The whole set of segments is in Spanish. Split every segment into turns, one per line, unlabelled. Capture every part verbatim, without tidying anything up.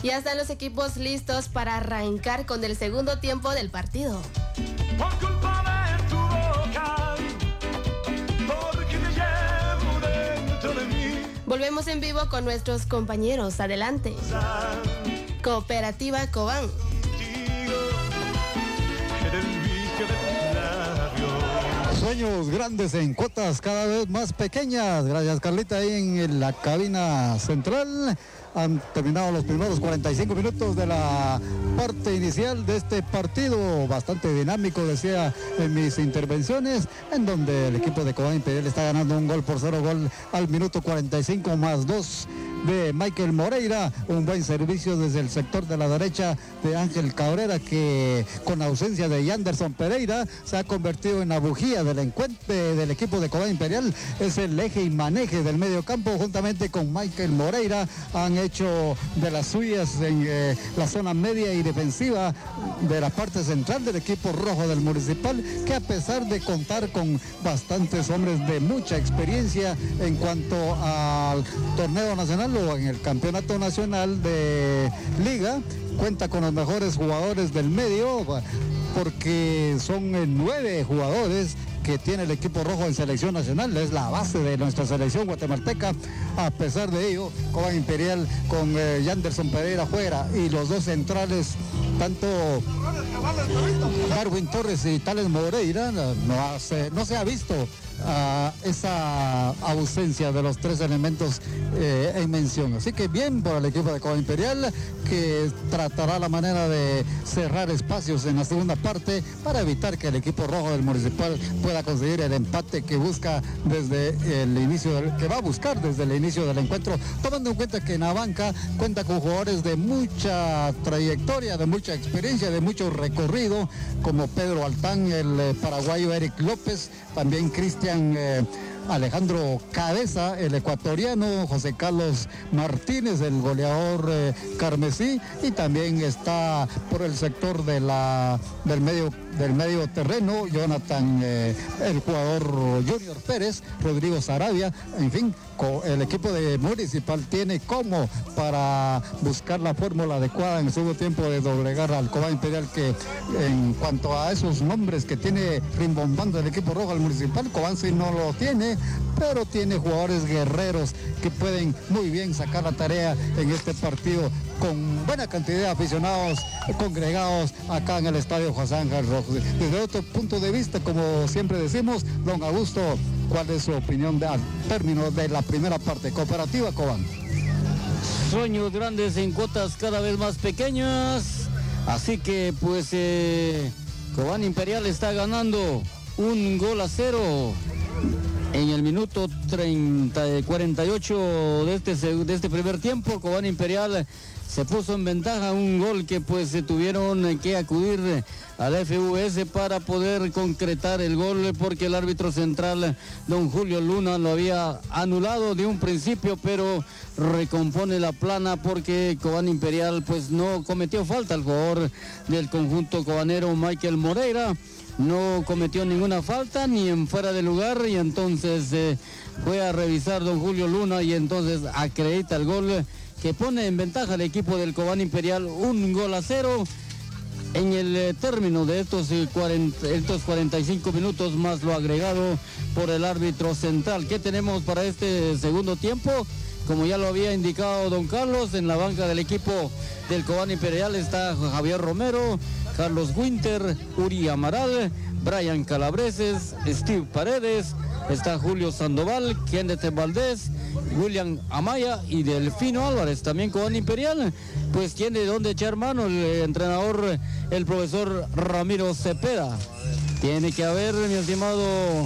Ya están los equipos listos para arrancar con el segundo tiempo del partido.
Por culpa de tu boca, porque te llevo dentro de mí.
Volvemos en vivo con nuestros compañeros. Adelante. Cooperativa Cobán.
Sueños grandes en cuotas cada vez más pequeñas. Gracias, Carlita, ahí en la cabina central. Han terminado los primeros cuarenta y cinco minutos de la parte inicial de este partido, bastante dinámico, decía en mis intervenciones, en donde el equipo de Cobán Imperial está ganando un gol por cero, gol al minuto cuarenta y cinco más dos de Michael Moreira, un buen servicio desde el sector de la derecha de Ángel Cabrera, que con ausencia de Yanderson Pereira se ha convertido en la bujía del encuentro del equipo de Cobán Imperial. Es el eje y maneje del medio campo, juntamente con Michael Moreira han hecho de las suyas en eh, la zona media y defensiva de la parte central del equipo rojo del Municipal, que a pesar de contar con bastantes hombres de mucha experiencia en cuanto al torneo nacional o en el campeonato nacional de liga, cuenta con los mejores jugadores del medio, porque son eh, nueve jugadores que tiene el equipo rojo en selección nacional. Es la base de nuestra selección guatemalteca. A pesar de ello, Cobán Imperial con eh, Yanderson Pereira fuera y los dos centrales, tanto Darwin Torres y Tales Moreira, no, hace, no se ha visto uh, esa ausencia de los tres elementos eh, en mención. Así que bien por el equipo de Cobán Imperial, que tratará la manera de cerrar espacios en la segunda parte para evitar que el equipo rojo del Municipal pueda conseguir el empate que busca desde el inicio del, que va a buscar desde el inicio del encuentro, tomando en cuenta que Navanca cuenta con jugadores de mucha trayectoria, de mucha experiencia, de mucho recorrido, como Pedro Altán, el eh, paraguayo Eric López, también Cristian eh, Alejandro Cabeza, el ecuatoriano, José Carlos Martínez, el goleador eh, carmesí, y también está por el sector de la del medio del medio terreno Jonathan, eh, el jugador Junior Pérez, Rodrigo Sarabia. En fin, el equipo de Municipal tiene como para buscar la fórmula adecuada en el segundo tiempo de doblegar al Cobán Imperial, que en cuanto a esos nombres que tiene rimbombando el equipo rojo al Municipal, Cobán sí no lo tiene, pero tiene jugadores guerreros que pueden muy bien sacar la tarea en este partido, con buena cantidad de aficionados congregados acá en el estadio José Ángel Rojo. Desde otro punto de vista, como siempre decimos, don Augusto, ¿cuál es su opinión de, al término de la primera parte? Cooperativa Cobán.
Sueños grandes en cuotas cada vez más pequeñas, así que pues eh, Cobán Imperial está ganando un gol a cero en el minuto treinta, cuarenta y ocho de este, de este primer tiempo. Cobán Imperial se puso en ventaja, un gol que pues se tuvieron que acudir al F U S para poder concretar el gol, porque el árbitro central, don Julio Luna, lo había anulado de un principio, pero recompone la plana porque Cobán Imperial pues no cometió falta. El jugador del conjunto cobanero, Michael Moreira, no cometió ninguna falta ni en fuera de lugar, y entonces eh, fue a revisar don Julio Luna y entonces acredita el gol que pone en ventaja al equipo del Cobán Imperial, un gol a cero en el eh, término de estos, eh, cuarenta, estos cuarenta y cinco minutos, más lo agregado por el árbitro central. ¿Qué tenemos para este segundo tiempo? Como ya lo había indicado don Carlos, en la banca del equipo del Cobán Imperial está Javier Romero, Carlos Winter, Uri Amaral, Brian Calabreses, Steve Paredes, está Julio Sandoval, Kenneth Valdés, William Amaya y Delfino Álvarez. También Cobán Imperial pues tiene donde echar mano el entrenador, el profesor Ramiro Cepeda. Tiene que haber, mi estimado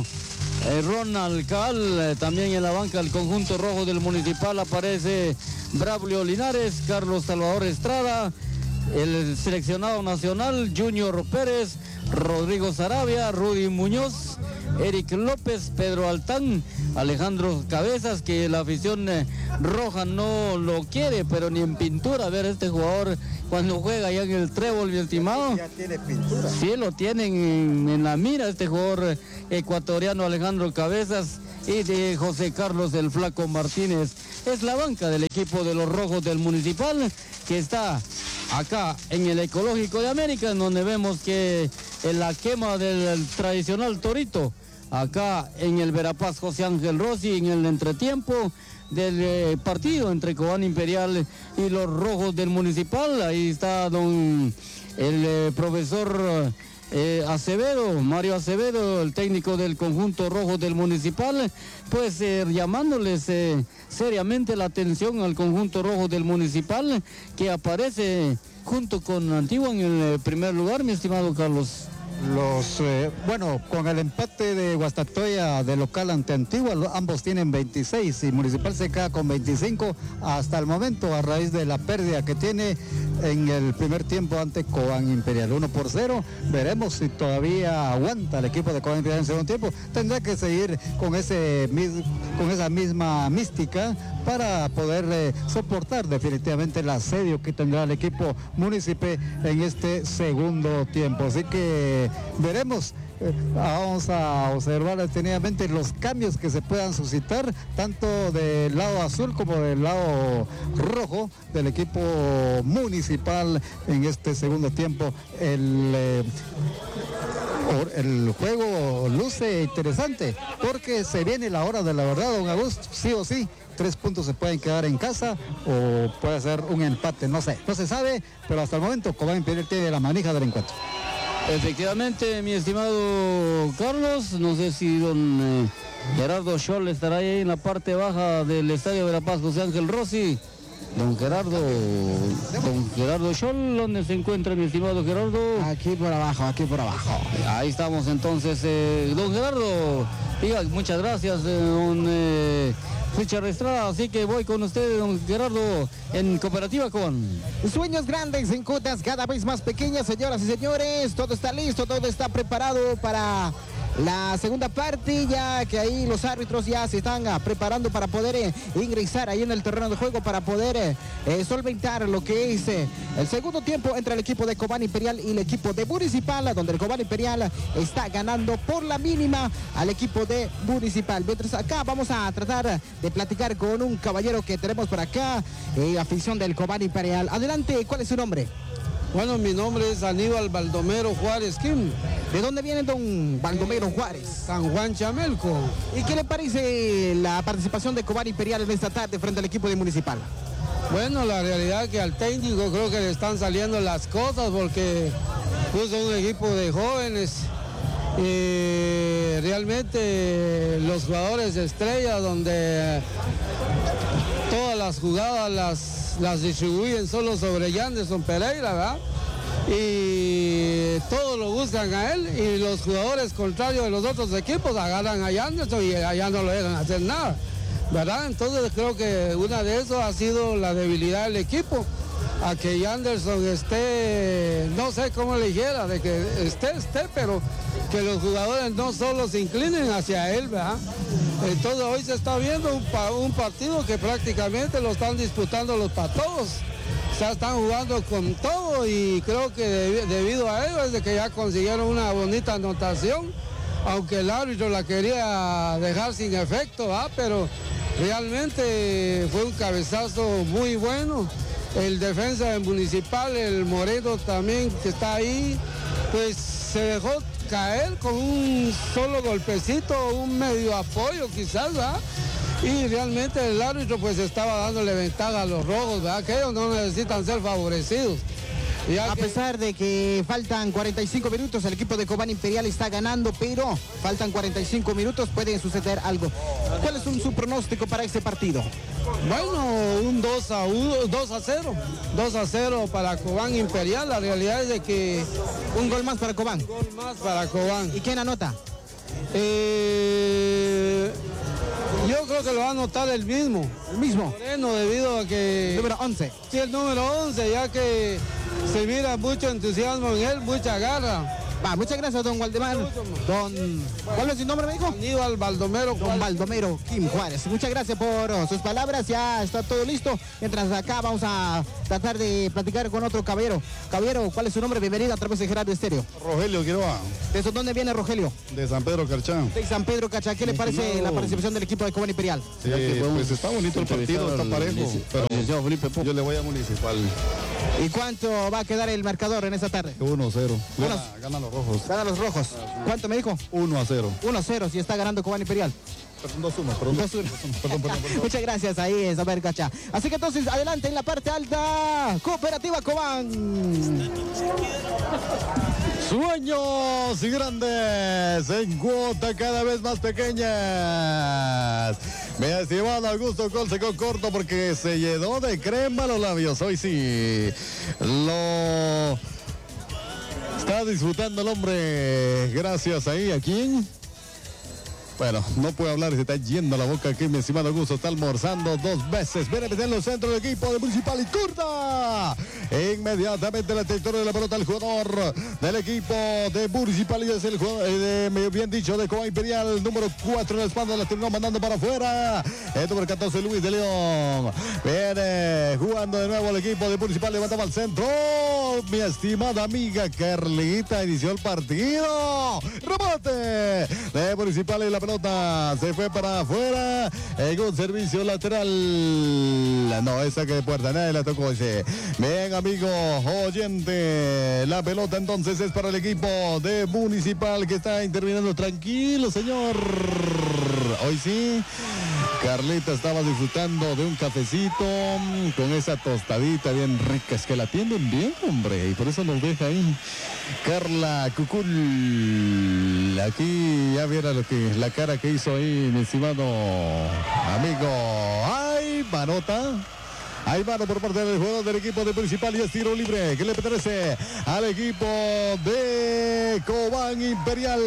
eh, Ronald Cal, eh, también en la banca del conjunto rojo del Municipal aparece Braulio Linares, Carlos Salvador Estrada, el seleccionado nacional Junior Pérez, Rodrigo Sarabia, Rudy Muñoz, Eric López, Pedro Altán, Alejandro Cabezas, que la afición eh, roja no lo quiere, pero ni en pintura. A ver, este jugador cuando juega allá en el Trébol, mi estimado.
Ya tiene pintura.
Sí, lo tienen en, en la mira este jugador ecuatoriano Alejandro Cabezas, y de José Carlos el Flaco Martínez. Es la banca del equipo de los Rojos del Municipal, que está acá en el Ecológico de América, en donde vemos que en la quema del tradicional torito, acá en el Verapaz José Ángel Rossi, en el entretiempo del eh, partido entre Cobán Imperial y los Rojos del Municipal. Ahí está don el eh, profesor eh, Acevedo, Mario Acevedo, el técnico del conjunto Rojos del Municipal, pues eh, llamándoles eh, seriamente la atención al conjunto Rojos del Municipal, que aparece junto con Antigua en el eh, primer lugar, mi estimado Carlos.
Los, eh, bueno, con el empate de Guastatoya de local ante Antigua, lo, ambos tienen veintiséis y Municipal se queda con veinticinco hasta el momento, a raíz de la pérdida que tiene en el primer tiempo ante Cobán Imperial. uno por cero, veremos si todavía aguanta el equipo de Cobán Imperial en el segundo tiempo. Tendrá que seguir con, ese, con esa misma mística para poder eh, soportar definitivamente el asedio que tendrá el equipo Municipal en este segundo tiempo. Así que veremos, eh, vamos a observar detenidamente los cambios que se puedan suscitar, tanto del lado azul como del lado rojo del equipo Municipal en este segundo tiempo. El, eh, el juego luce interesante porque se viene la hora de la verdad, don Augusto, sí o sí. Tres puntos se pueden quedar en casa o puede ser un empate, no sé, no se sabe, pero hasta el momento Cobán Imperial tiene la manija del encuentro.
Efectivamente, mi estimado Carlos, no sé si don eh, Gerardo Scholl estará ahí en la parte baja del Estadio de La Paz José Ángel Rossi. Don Gerardo, don Gerardo Scholl, ¿dónde se encuentra mi estimado Gerardo?
Aquí por abajo, aquí por abajo.
Ahí estamos entonces, eh, don Gerardo, diga, muchas gracias, eh, don eh, Richard Estrada, así que voy con usted, don Gerardo, en Cooperativa Cobán.
Sueños grandes en cuotas cada vez más pequeñas, señoras y señores, todo está listo, todo está preparado para la segunda parte, ya que ahí los árbitros ya se están uh, preparando para poder eh, ingresar ahí en el terreno de juego, para poder eh, eh, solventar lo que es eh, el segundo tiempo entre el equipo de Cobán Imperial y el equipo de Municipal, donde el Cobán Imperial está ganando por la mínima al equipo de Municipal. Mientras acá vamos a tratar de platicar con un caballero que tenemos por acá, eh, afición del Cobán Imperial. Adelante, ¿cuál es su nombre?
Bueno, mi nombre es Aníbal Baldomero Juárez Kim.
¿De dónde viene don Baldomero Juárez?
San Juan Chamelco.
¿Y qué le parece la participación de Cobán Imperial en esta tarde frente al equipo de Municipal?
Bueno, la realidad es que al técnico creo que le están saliendo las cosas porque puso un equipo de jóvenes. Y realmente los jugadores estrellas donde todas las jugadas las las distribuyen solo sobre Yanderson Pereira, ¿verdad? Y todos lo buscan a él y los jugadores contrarios de los otros equipos agarran a Yanderson y allá no lo dejan hacer nada, ¿verdad? Entonces creo que una de esas ha sido la debilidad del equipo, a que Yanderson esté, no sé cómo le dijera, de que esté, esté, pero que los jugadores no solo se inclinen hacia él, ¿verdad? Entonces hoy se está viendo un, pa un partido que prácticamente lo están disputando los patos. O sea, están jugando con todo y creo que de debido a ello es de que ya consiguieron una bonita anotación, aunque el árbitro la quería dejar sin efecto, ¿verdad? Pero realmente fue un cabezazo muy bueno. El defensa del Municipal, el Moreno también que está ahí, pues se dejó caer con un solo golpecito, un medio apoyo quizás, ¿verdad? Y realmente el árbitro pues estaba dándole ventaja a los rojos, ¿verdad? Que ellos no necesitan ser favorecidos.
A que... pesar de que faltan cuarenta y cinco minutos, el equipo de Cobán Imperial está ganando, pero faltan cuarenta y cinco minutos, puede suceder algo. ¿Cuál es un, su pronóstico para este partido?
Bueno, un dos a cero. dos a cero para Cobán Imperial. La realidad es de que...
Un gol más para Cobán.
Un gol más para Cobán.
¿Y quién anota?
Eh... Yo creo que lo va a anotar el mismo.
¿El mismo?
Moreno, debido a que...
Número once.
Sí, el número once, ya que se mira mucho entusiasmo en él, mucha garra.
Va, muchas gracias, don Waldemar. Don, ¿cuál es su nombre, me dijo?
Aníbal Baldomero.
Don Baldomero Kim Juárez. Muchas gracias por uh, sus palabras. Ya está todo listo. Mientras acá vamos a tratar de platicar con otro caballero. Caballero, ¿cuál es su nombre? Bienvenido a través de Gerardo Estéreo.
Rogelio Quiroga.
¿De eso dónde viene Rogelio?
De San Pedro Carchán.
De San Pedro Carchán. ¿Qué le parece
estimado...
la participación del equipo de Cobán Imperial?
Sí, pues está bonito el partido, está parejo. Pero
Felipe
yo le voy a Municipal.
¿Y cuánto va a quedar el marcador en esta tarde?
uno a cero.
Uno.
Gana, gana los rojos.
Gana los rojos. ¿Cuánto me dijo?
uno a cero.
uno a cero, si está ganando Cobán Imperial.
Perdón, dos uno, perdón.
dos uno.
Perdón, perdón, perdón.
Muchas gracias, ahí es Saber Cacha. Así que entonces, adelante en la parte alta, Cooperativa Cobán.
Sueños y grandes en cuota cada vez más pequeñas. Mi estimado Augusto Col se quedó corto porque se llenó de crema los labios. Hoy sí lo está disfrutando el hombre. Gracias ahí, ¿a quién? Bueno, no puede hablar, se está yendo la boca aquí, mi estimado Augusto. Está almorzando dos veces. Viene en los centros del equipo de Municipal y corta. Inmediatamente la trayectoria de la pelota al jugador del equipo de Municipal y es el jugador, eh, de, bien dicho, de Cobán Imperial, número cuatro en la espalda, la terminó mandando para afuera. El número catorce, Luis de León. Viene jugando de nuevo el equipo de Municipal, levantaba al centro. Mi estimada amiga Carlita inició el partido. Rebote de Municipal y la pelota se fue para afuera en un servicio lateral. No, esa que de puerta, nadie la tocó ese. Bien, amigo oyente, la pelota entonces es para el equipo de Municipal que está interviniendo. Tranquilo, señor. Hoy sí, Carlita estaba disfrutando de un cafecito con esa tostadita bien rica. Es que la atienden bien, hombre, y por eso nos deja ahí Carla Cucul. Aquí ya viera lo que la cara que hizo ahí mi estimado amigo. ¡Ay, manota! Hay mano por parte del jugador del equipo de Municipal y es tiro libre que le pertenece al equipo de Cobán Imperial.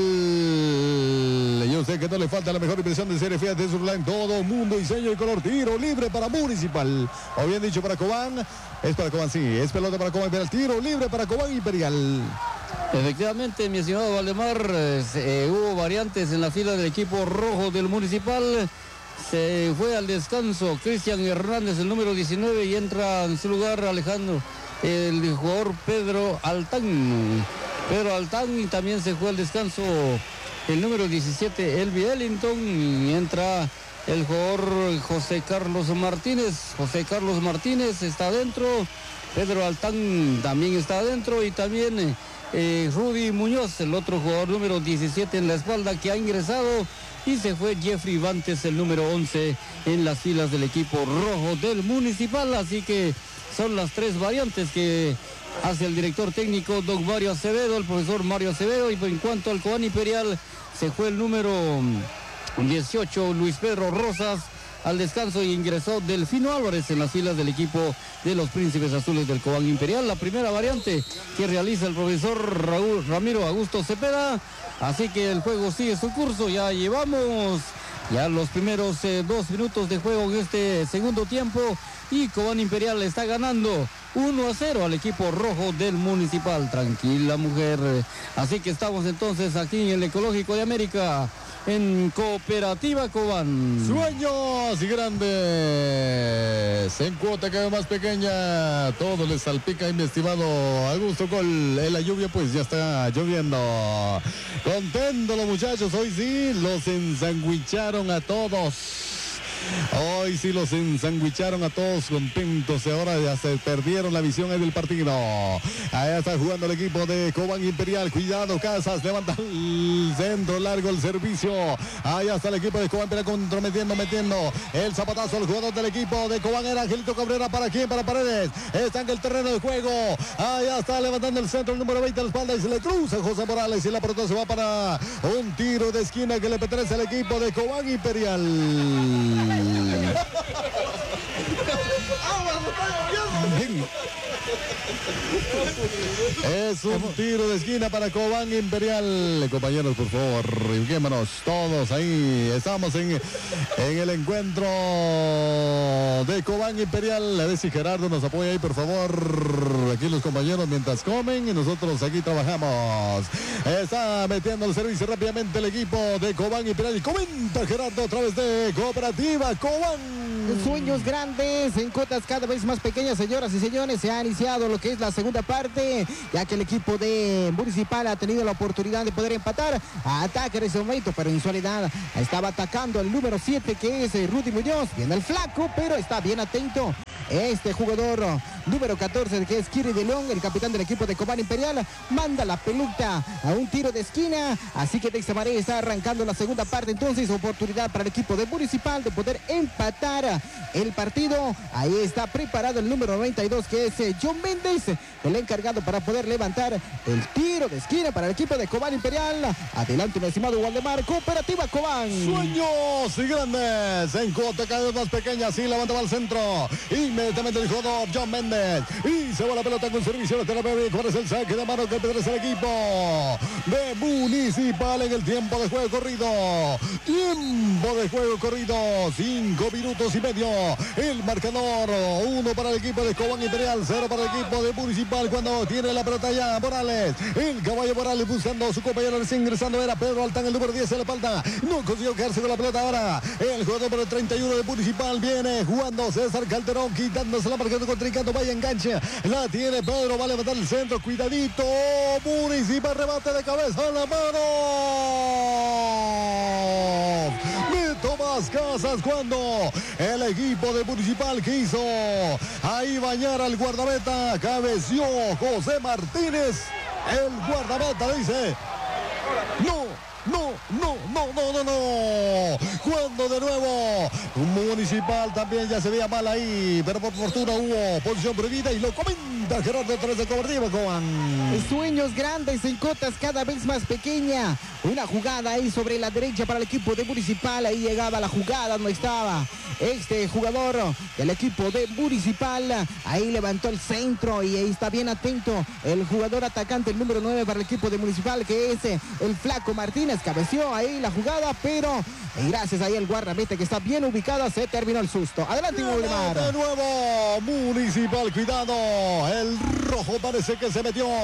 Yo sé que no le falta la mejor impresión de serie, fíjate, es en todo mundo, diseño y color. Tiro libre para Municipal, o bien dicho para Cobán. Es para Cobán, sí, es pelota para Cobán Imperial. Tiro libre para Cobán Imperial.
Efectivamente, mi estimado Valdemar, eh, hubo variantes en la fila del equipo rojo del Municipal. Se fue al descanso Cristian Hernández, el número diecinueve, y entra en su lugar Alejandro, el jugador Pedro Altán. Pedro Altán, y también se fue al descanso el número diecisiete, Elvi Ellington, y entra el jugador José Carlos Martínez. José Carlos Martínez está adentro, Pedro Altán también está adentro, y también eh, Rudy Muñoz, el otro jugador número diecisiete en la espalda, que ha ingresado. Y se fue Jeffrey Vantes, el número once, en las filas del equipo rojo del Municipal. Así que son las tres variantes que hace el director técnico don Mario Acevedo, el profesor Mario Acevedo. Y en cuanto al Cobán Imperial, se fue el número dieciocho, Luis Pedro Rosas, al descanso, y ingresó Delfino Álvarez en las filas del equipo de los Príncipes Azules del Cobán Imperial. La primera variante que realiza el profesor Raúl Ramiro Augusto Cepeda. Así que el juego sigue su curso. Ya llevamos ya los primeros eh, dos minutos de juego en este segundo tiempo, y Cobán Imperial está ganando uno a cero al equipo rojo del Municipal. Tranquila, mujer. Así que estamos entonces aquí en el Ecológico de América, en Cooperativa Cobán.
Sueños y grandes en cuota cada vez más pequeña. Todo le salpica, mi estimado Augusto Col. En la lluvia pues ya está lloviendo. Contentos los muchachos, hoy sí los ensanguicharon a todos. Hoy sí los ensanguicharon a todos contentos, y ahora ya se perdieron la visión del partido. Allá está jugando el equipo de Cobán Imperial. Cuidado, Casas, levanta el centro largo, el servicio. Allá está el equipo de Cobán Imperial comprometiendo, metiendo el zapatazo al jugador del equipo de Cobán. Era Angelito Cabrera. ¿Para quién? Para Paredes. Está en el terreno de juego. Allá está levantando el centro, el número veinte a la espalda, y se le cruza José Morales, y la pelota se va para un tiro de esquina que le pertenece al equipo de Cobán Imperial. Es un tiro de esquina para Cobán Imperial. Compañeros, por favor, ubiquémonos todos ahí. Estamos en, en el encuentro de Cobán Imperial. A ver si Gerardo nos apoya ahí, por favor.
aquí los compañeros mientras comen y nosotros aquí trabajamos. Está metiendo el servicio rápidamente el equipo de Cobán Imperial. Y comenta Gerardo a través de Cooperativa Cobán.
Sueños grandes en cotas cada vez más pequeñas, señoras y señores. Se ha iniciado lo que es la segunda parte, ya que el equipo de Municipal ha tenido la oportunidad de poder empatar. Ataca en ese momento, pero en soledad estaba atacando el número siete, que es Rudy Muñoz. Viene el flaco, pero está bien atento este jugador número catorce, que es Kiri de León, el capitán del equipo de Cobán Imperial. Manda la pelota a un tiro de esquina, así que Texa Maré está arrancando la segunda parte. Entonces, oportunidad para el equipo de Municipal de poder empatar el partido. Ahí está preparado el número noventa y dos, que es John Méndez, el encargado para poder levantar el tiro de esquina para el equipo de Cobán Imperial. Adelante, mi estimado Waldemar. Cooperativa Cobán.
Sueños y grandes en cota cada vez más pequeña. Sí, levantaba al centro. Inmediatamente el jugador John Méndez. Y se va la pelota con servicio de Terapeuta. ¿Cuál es el saque de mano que pertenece al equipo de Municipal en el tiempo de juego corrido? Tiempo de juego corrido. Cinco minutos y medio. El marcador. Uno para el equipo de Cobán Imperial. Cero para el equipo de Municipal. Cuando tiene la pelota ya Morales. El caballo Morales buscando a su compañero recién ingresando. Era Pedro Altán, el número diez en la espalda. No consiguió quedarse con la pelota ahora. El jugador por el treinta y uno de Municipal viene jugando César Calderón, quitándose la marca de contrincante. Vaya enganche. La tiene Pedro. Va a levantar el centro. Cuidadito. Municipal rebate de cabeza a la mano. De Tomás Casas cuando el equipo de Municipal quiso ahí bañar al guardameta. Cabeció José Martínez. El guardameta dice: no. No, no, no, no, no, no. Cuando de nuevo Municipal también ya se veía mal ahí, pero por fortuna hubo posición prohibida y lo comenta Gerardo tres de Cooperativa Cobán.
Sueños grandes en cotas cada vez más pequeña. Una jugada ahí sobre la derecha para el equipo de Municipal. Ahí llegaba la jugada, no estaba este jugador del equipo de Municipal. Ahí levantó el centro y ahí está bien atento el jugador atacante, el número nueve para el equipo de Municipal, que es el Flaco Martínez. Cabeció ahí la jugada, pero gracias ahí al guardameta que está bien ubicada, se terminó el susto. Adelante, Waldemar.
De nuevo Municipal, cuidado. El rojo parece que se metió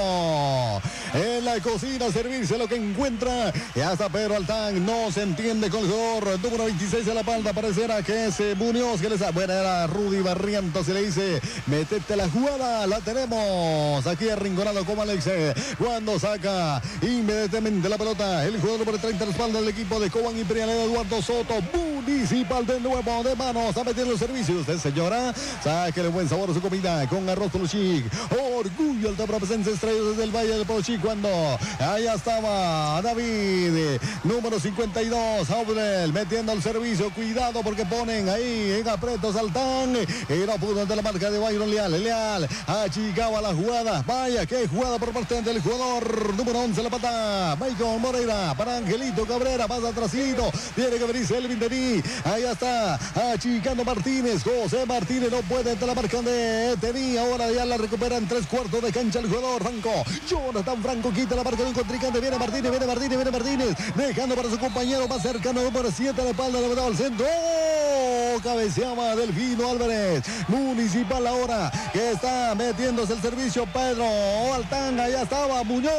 en la cocina a servirse lo que encuentra. Y hasta Pedro Altán no se entiende con el jugador número veintiséis en la palda. Pareciera que es Muñoz que les da. Bueno, era Rudy Barrientos, se le dice: metete la jugada. La tenemos aquí arrinconado como Alex. Cuando saca inmediatamente la pelota el jugador número treinta en la espalda del equipo de Cobán Imperial, Eduardo Soto. Municipal de nuevo de manos a meter los servicios. Usted, señora, sáquele buen sabor a su comida con arroz Polochic. Orgullo el Taprapesense extraído desde el Valle del Polochic. Cuando allá estaba David, número cincuenta y dos, Aurel, metiendo el servicio. Cuidado porque ponen ahí en apretos Altán. Y no pudo ante la marca de Byron Leal. Leal achicaba la jugada. Vaya, qué jugada por parte del jugador número once, la pata. Michael Moreira para Angelito Cabrera. Más atrasito. Tiene que venirse Elvin Denis. Ahí está achicando Martínez. José Martínez no puede entrar la marca de Denis. Ahora ya la recupera en tres cuartos de cancha el jugador Franco. Jonathan Franco quita la marca de un contrincante. Viene Martínez, viene Martínez, viene Martínez. Dejando para su compañero más cercano, número siete, la espalda, levantado al centro. ¡Oh! Cabeceaba Delfino Álvarez. Municipal ahora que está metiéndose el servicio Pedro Altán. Ya estaba Muñoz.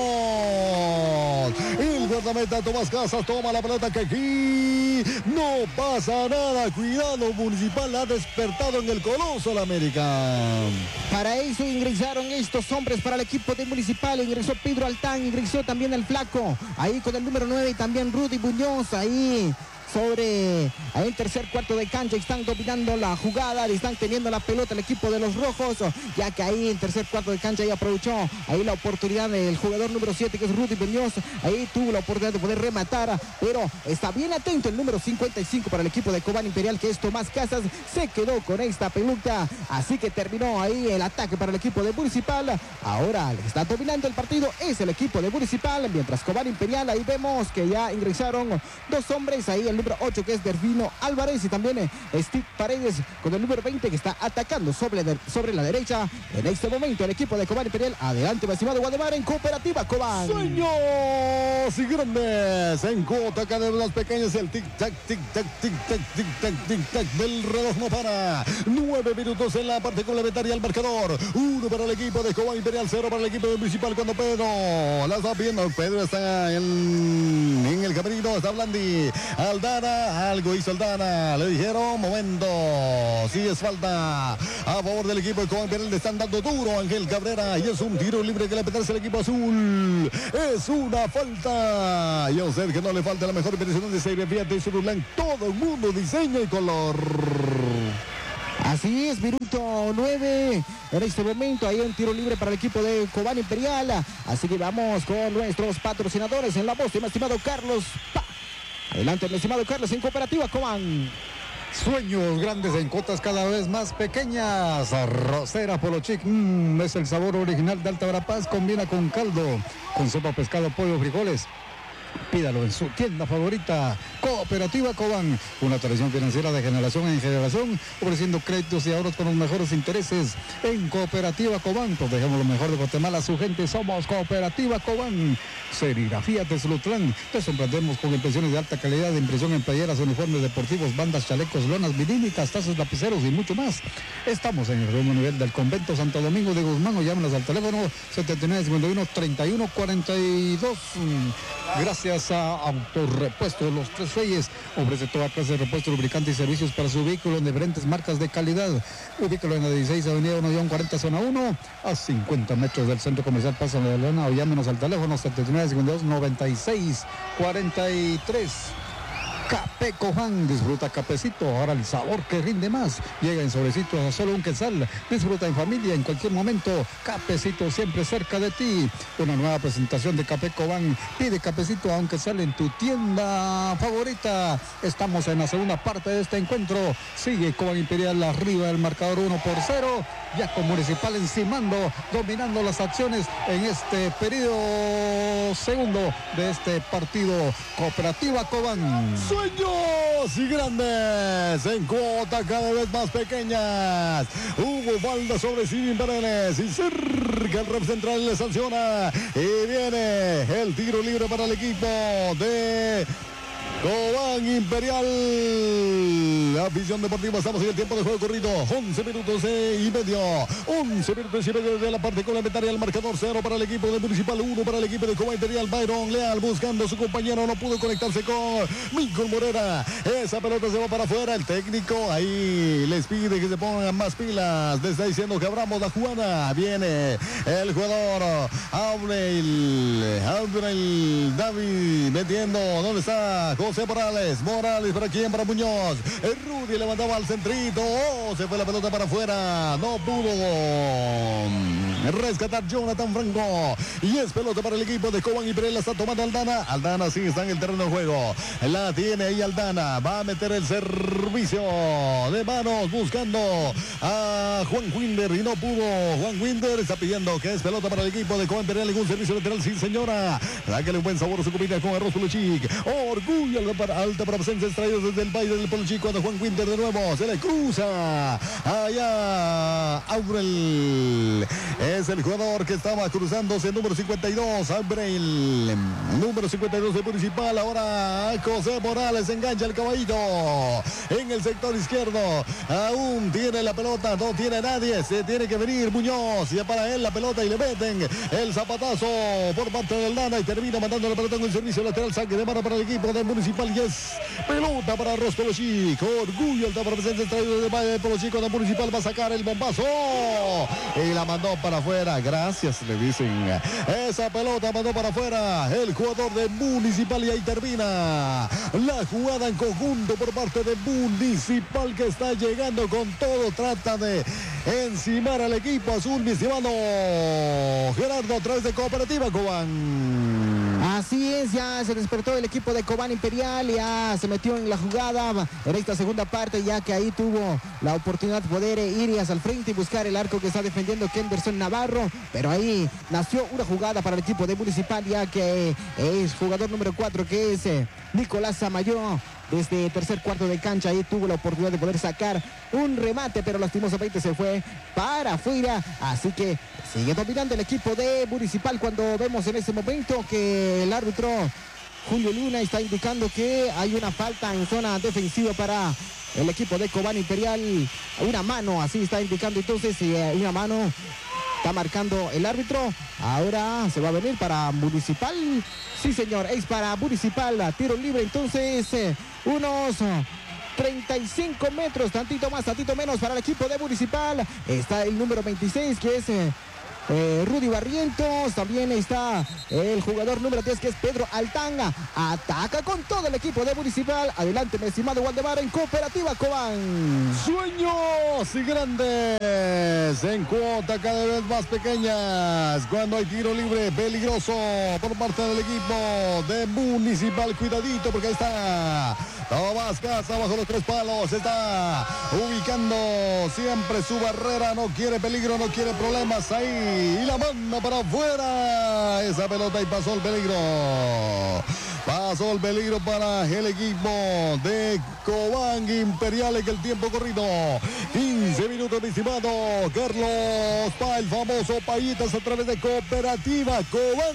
El guardameta Tomás Casas toma la pelota, que aquí no pasa nada. Cuidado, Municipal ha despertado en el Coloso la América.
Para eso ingresaron estos hombres para el equipo de Municipal. Ingresó Pedro Altán, ingresó también el Flaco. Ahí con el número nueve y también Rudy Muñoz. Ahí sobre el tercer cuarto de cancha están dominando la jugada, están teniendo la pelota el equipo de los rojos, ya que ahí en tercer cuarto de cancha ya aprovechó ahí la oportunidad del jugador número siete, que es Rudy Muñoz. Ahí tuvo la oportunidad de poder rematar, pero está bien atento el número cincuenta y cinco para el equipo de Cobán Imperial, que es Tomás Casas. Se quedó con esta pelota, así que terminó ahí el ataque para el equipo de Municipal. Ahora el que está dominando el partido es el equipo de Municipal, mientras Cobán Imperial, ahí vemos que ya ingresaron dos hombres, ahí el número ocho, que es Delfino Álvarez, y también eh, Steve Paredes con el número veinte, que está atacando sobre, de, sobre la derecha. En este momento el equipo de Cobán Imperial. Adelante, mi estimado Guademar, en Cooperativa Cobán.
Sueños y grandes en cuota cada vez más pequeños. El tic-tac, tic-tac, tic-tac, tic-tac, tic-tac del reloj no para. Nueve minutos en la parte complementaria al marcador. Uno para el equipo de Cobán Imperial, cero para el equipo de Municipal. Cuando Pedro la está viendo, Pedro está en, en el camerino, está Blandi. Aldana, algo hizo Aldana. Le dijeron, momento, sí es falta a favor del equipo de Cobán Imperial. Le están dando duro Ángel Cabrera y es un tiro libre que le pertenece al equipo azul. Es una falta. Y a usted que no le falta la mejor impresión de Serie Fiat y Surulán. Todo el mundo, diseño y color.
Así es, minuto nueve. En este momento hay un tiro libre para el equipo de Cobán Imperial. Así que vamos con nuestros patrocinadores en la voz de mi estimado Carlos Pa. Adelante, mi estimado Carlos, en Cooperativa Cobán.
Sueños grandes en cotas cada vez más pequeñas. Arrocera Polo Chic, mm, es el sabor original de Alta Verapaz. Combina con caldo, con sopa, pescado, pollo, frijoles. Pídalo en su tienda favorita. Cooperativa Cobán, una tradición financiera de generación en generación, ofreciendo créditos y ahorros con los mejores intereses. En Cooperativa Cobán, protegemos lo mejor de Guatemala, su gente. Somos Cooperativa Cobán. Serigrafía de Sulutlán. Te sorprendemos con impresiones de alta calidad, de impresión en playeras, uniformes deportivos, bandas, chalecos, lonas, vinílicas, tazas, lapiceros y mucho más. Estamos en el segundo nivel del convento Santo Domingo de Guzmán, o llámenos al teléfono setenta y nueve cincuenta y uno treinta y uno cuarenta y dos. Gracias a Autorrepuesto Los Tres Reyes, ofrece toda clase de repuestos, lubricantes y servicios para su vehículo en diferentes marcas de calidad. Ubícalo en la dieciséis Avenida uno cuarenta Zona uno, a cincuenta metros del Centro Comercial Plaza de Lona, o llámenos al teléfono setenta y nueve cincuenta y dos noventa y seis cuarenta y tres. Café Cobán, disfruta cafecito, ahora el sabor que rinde más. Llega en sobrecitos a solo un quetzal. Disfruta en familia en cualquier momento. Cafecito siempre cerca de ti. Una nueva presentación de Café Cobán. Pide cafecito a un quetzal en tu tienda favorita. Estamos en la segunda parte de este encuentro. Sigue Cobán Imperial arriba del marcador uno por cero. Ya con Municipal encimando, dominando las acciones en este periodo segundo de este partido. Cooperativa Cobán.
Sueños y grandes en cuota cada vez más pequeñas. Hugo Valda sobre Simín Paredes y cerca el rep central le sanciona y viene el tiro libre para el equipo de Cobán Imperial. La visión deportiva, estamos en el tiempo de juego corrido. once minutos y medio. once minutos y medio de la parte complementaria. El marcador cero para el equipo de Municipal, uno para el equipo de Cobán Imperial. Byron Leal buscando a su compañero, no pudo conectarse con Michael Morera. Esa pelota se va para afuera. El técnico ahí les pide que se pongan más pilas. Le está diciendo que abramos la jugada. Viene el jugador Abril. Abril David metiendo. ¿Dónde está José Morales? Morales para quién, para Muñoz. El Rudy levantaba al centrito. Oh, se fue la pelota para afuera. No pudo rescatar Jonathan Franco. Y es pelota para el equipo de Cobán Imperial. La está tomando Aldana. Aldana sí está en el terreno de juego. La tiene ahí Aldana. Va a meter el servicio de manos buscando a Juan Winder y no pudo. Juan Winder está pidiendo que es pelota para el equipo de Cobán Imperial. En un servicio lateral, sí señora. Dáquele un buen sabor a su comida con arroz Polo Chic. Orgullo para alta para presencia extraídos desde el baile del Polo Chic. Cuando Juan Winder de nuevo se le cruza allá Abril. Es el jugador que estaba cruzándose, número cincuenta y dos, Abril. Número cincuenta y dos de Municipal. Ahora José Morales engancha el caballito en el sector izquierdo. Aún tiene la pelota, no tiene nadie. Se tiene que venir Muñoz. Y para él la pelota y le meten el zapatazo por parte del Aldana y termina mandando la pelota en un servicio lateral. Saque de mano para el equipo de Municipal y es pelota para Arroz Polo Chic. Orgullo el para presencia extraído de Valle de Polo Chic. Cuando Municipal va a sacar el bombazo y la mandó para afuera. Gracias, le dicen. Esa pelota mandó para afuera el jugador de Municipal y ahí termina la jugada en conjunto por parte de Municipal, que está llegando con todo. Trata de encimar al equipo azul, mi estimado Gerardo, a través de Cooperativa Cobán.
Así es, ya se despertó el equipo de Cobán Imperial, ya se metió en la jugada en esta segunda parte, ya que ahí tuvo la oportunidad de poder ir hacia el frente y buscar el arco que está defendiendo Kenderson Navarro, pero ahí nació una jugada para el equipo de Municipal, ya que es jugador número cuatro, que es Nicolás Amayo, desde tercer cuarto de cancha. Ahí tuvo la oportunidad de poder sacar un remate, pero lastimosamente se fue para afuera. Así que sigue dominando el equipo de Municipal cuando vemos en este momento que el árbitro Julio Luna está indicando que hay una falta en zona defensiva para el equipo de Cobán Imperial. Una mano, así está indicando entonces, eh, una mano está marcando el árbitro. Ahora se va a venir para Municipal. Sí, señor, es para Municipal. Tiro libre entonces, eh, unos treinta y cinco metros, tantito más, tantito menos para el equipo de Municipal. Está el número veintiséis, que es Eh, Eh, Rudy Barrientos. También está el jugador número diez, que es Pedro Altanga. Ataca con todo el equipo de Municipal. Adelante, mi estimado Waldemar, en Cooperativa Cobán.
Sueños y grandes en cuota cada vez más pequeñas. Cuando hay tiro libre peligroso por parte del equipo de Municipal. Cuidadito, porque ahí está Tomás Casa bajo los tres palos. Está ubicando siempre su barrera. No quiere peligro, no quiere problemas ahí. Y la manda para afuera. Esa pelota y pasó el peligro. Pasó el peligro para el equipo de Cobán Imperial en el tiempo corrido. quince minutos, mi estimado Carlos Pa, el famoso Payitas a través de Cooperativa Cobán.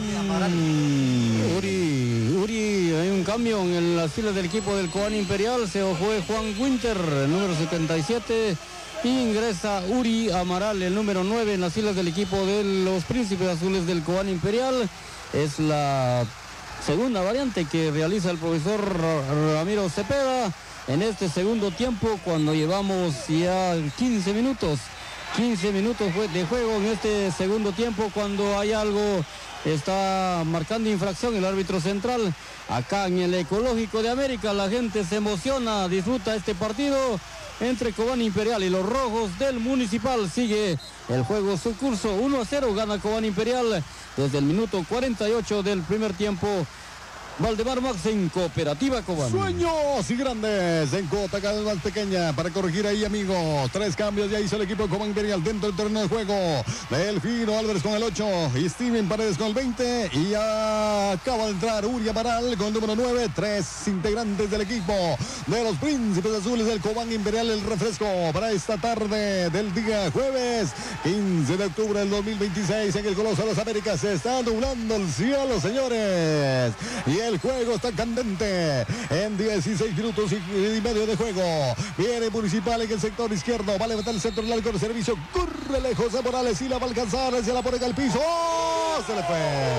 Uri, Uri, hay un cambio en las filas del equipo del Cobán Imperial. Se fue Juan Winter, el número setenta y siete. Ingresa Uri Amaral, el número nueve, en las filas del equipo de los Príncipes Azules del Cobán Imperial. Es la segunda variante que realiza el profesor Ramiro Cepeda en este segundo tiempo, cuando llevamos ya quince minutos. quince minutos de juego en este segundo tiempo, cuando hay algo, está marcando infracción el árbitro central. Acá en el Ecológico de América la gente se emociona, disfruta este partido entre Cobán Imperial y los Rojos del Municipal. Sigue el juego su curso, uno a cero gana Cobán Imperial desde el minuto cuarenta y ocho del primer tiempo. Waldemar Max en Cooperativa Cobán.
Sueños y grandes en cuota cada vez más pequeña para corregir ahí, amigos. Tres cambios ya hizo el equipo de Cobán Imperial dentro del terreno de juego. Delfino Álvarez con el ocho y Steven Paredes con el veinte. Y acaba de entrar Uri Amaral con el número nueve. Tres integrantes del equipo de los Príncipes Azules del Cobán Imperial. El refresco para esta tarde del día jueves quince de octubre del dos mil veintiséis en el Coloso de las Américas. Se está nublando el cielo, señores. Y el juego está candente en dieciséis minutos y medio de juego. Viene Municipal en el sector izquierdo. Va a levantar el centro largo de servicio. Corre lejos de Morales y la va a alcanzar. Se la pone al piso. ¡Oh! Se le fue.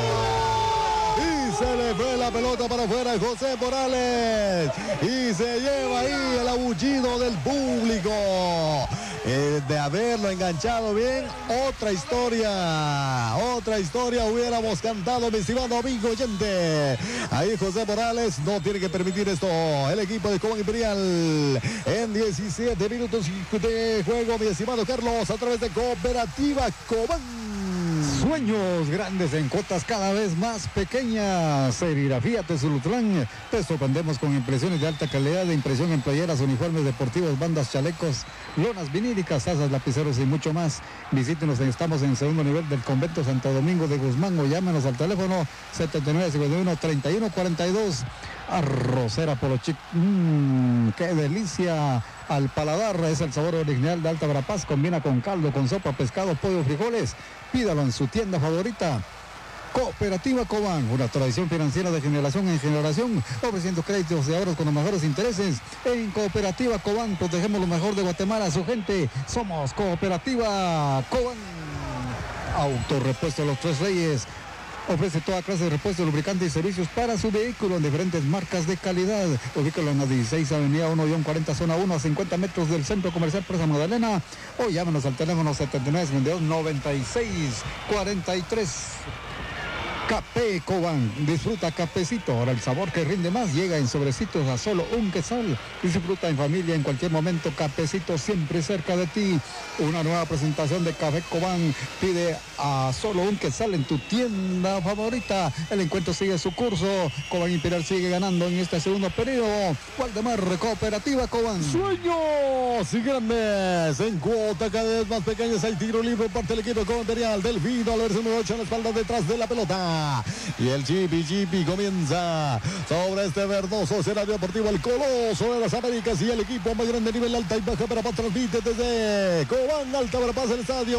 Y se le fue la pelota para afuera José Morales. Y se lleva ahí el aullido del público. Eh, de haberlo enganchado bien, otra historia, otra historia hubiéramos cantado, mi estimado amigo oyente. Ahí José Morales no tiene que permitir esto. El equipo de Cobán Imperial en diecisiete minutos de juego, mi estimado Carlos, a través de Cooperativa Cobán.
Sueños grandes en cotas cada vez más pequeñas. Serigrafía Tesulutlán. Te sorprendemos con impresiones de alta calidad de impresión en playeras, uniformes deportivos, bandas, chalecos, lonas viníricas, tazas, lapiceros y mucho más. Visítenos, estamos en el segundo nivel del convento Santo Domingo de Guzmán, o llámenos al teléfono setenta y nueve cincuenta y uno treinta y uno cuarenta y dos. Arrocera Polo Chic. Mmm, qué delicia al paladar. Es el sabor original de Alta Verapaz. Combina con caldo, con sopa, pescado, pollo, frijoles. Pídalo en su tienda favorita. Cooperativa Cobán, una tradición financiera de generación en generación, ofreciendo créditos de ahorros con los mejores intereses. En Cooperativa Cobán protegemos lo mejor de Guatemala, su gente. Somos Cooperativa Cobán. Autorepuesto Los Tres Reyes. Ofrece toda clase de repuestos, lubricantes y servicios para su vehículo en diferentes marcas de calidad. Ubícalo en la dieciséis Avenida uno cuarenta, zona uno, a cincuenta metros del Centro Comercial Plaza Magdalena. O llámenos al teléfono setenta y nueve cincuenta y dos noventa y seis cuarenta y tres. Café Cobán, disfruta cafecito, ahora el sabor que rinde más llega en sobrecitos a solo un quetzal. Disfruta en familia en cualquier momento, cafecito siempre cerca de ti. Una nueva presentación de Café Cobán, pide a solo un quetzal en tu tienda favorita. El encuentro sigue su curso, Cobán Imperial sigue ganando en este segundo periodo. Waldemar, Cooperativa Cobán.
Sueños y grandes en cuota cada vez más pequeñas. Hay tiro libre por parte del equipo de Cobán Imperial. Delfino Álvarez, número ocho en la espalda, detrás de la pelota. pelota. Y el Chipi Chipi comienza sobre este verdoso escenario deportivo, el Coloso de las Américas y el equipo más grande a nivel alta y baja para transmite desde Cobán, Alta Verapaz, el estadio.